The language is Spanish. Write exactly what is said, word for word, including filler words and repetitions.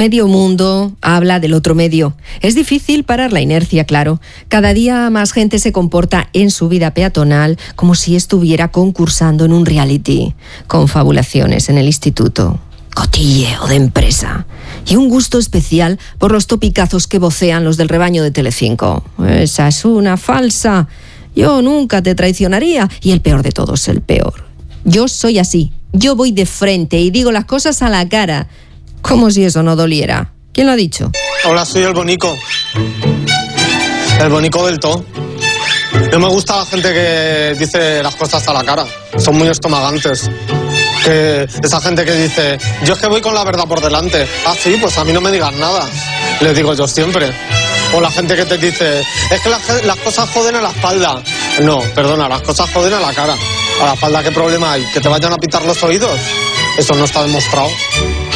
Medio mundo habla del otro medio. Es difícil parar la inercia, claro. Cada día más gente se comporta en su vida peatonal como si estuviera concursando en un reality. Confabulaciones en el instituto, cotilleo de empresa y un gusto especial por los topicazos que vocean los del rebaño de Telecinco. Esa es una falsa. Yo nunca te traicionaría. Y el peor de todos, el peor. Yo soy así. Yo voy de frente y digo las cosas a la cara. Como si eso no doliera. ¿Quién lo ha dicho? Hola, soy el Bonico. El Bonico del todo. No me gusta la gente que dice las cosas a la cara. Son muy estomagantes. Que esa gente que dice, yo es que voy con la verdad por delante. Ah, sí, pues a mí no me digas nada. Les digo yo siempre. O la gente que te dice, es que las, las cosas joden a la espalda. No, perdona, las cosas joden a la cara. A la espalda, ¿qué problema hay? ¿Que te vayan a pitar los oídos? Eso no está demostrado.